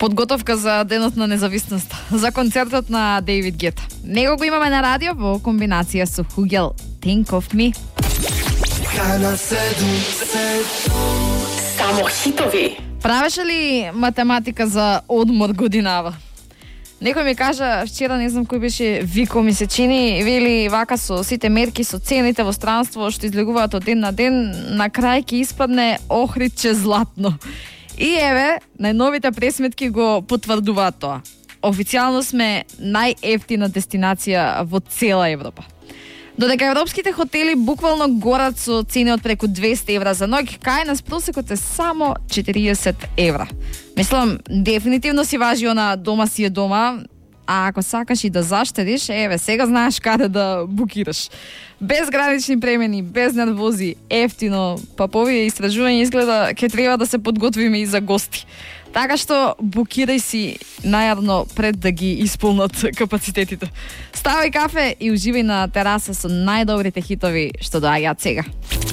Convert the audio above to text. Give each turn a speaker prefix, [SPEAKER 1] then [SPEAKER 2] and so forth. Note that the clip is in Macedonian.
[SPEAKER 1] Подготовка за Денот на независност, за концертот на Дейвид Гета. Него го имаме на радио во комбинација со Хугел, Think of Me.
[SPEAKER 2] Само хитови.
[SPEAKER 1] Правеше ли математика за одмор годинава? Некој ми кажа, вчера не знам кој беше, Вико ми се чини, вели вака со сите мерки, со цените во странство што излегуваат од ден на ден, на крај ќе испадне Охридче златно. И еве, најновите пресметки го потврдуваат тоа. Официјално сме најевтина дестинација во цела Европа. Додека европските хотели буквално горат со цени од преку 200 евра за ноќ, кај нас просекот е само 40 евра. Мислам, дефинитивно си важи она дома си е дома, а ако сакаш и да заштедиш, еве, сега знаеш каде да букираш. Без гранични премени, без нервози, ефтино, па по овие истражувања изгледа ќе треба да се подготвиме и за гости. Така што букирај си најарно пред да ги исполнат капацитетите. Ставај кафе и уживај на тераса со најдобрите хитови што доаѓаат сега.